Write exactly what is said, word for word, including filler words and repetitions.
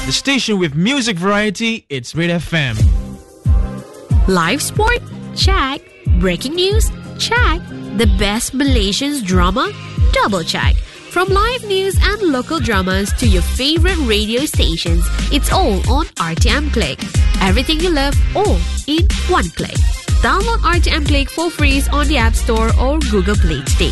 The station with music variety, it's Red F M. Live sport? Check. Breaking news? Check. The best Malaysian drama? Double check. From live news and local dramas to your favorite radio stations, it's all on R T M Click. Everything you love, all in one click. Download R T M Click for free on the App Store or Google Play today.